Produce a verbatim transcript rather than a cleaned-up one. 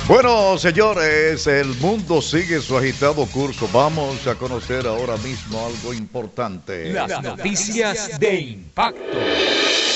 Bueno, señores, el mundo sigue su agitado curso. Vamos a conocer ahora mismo algo importante. Las noticias de impacto.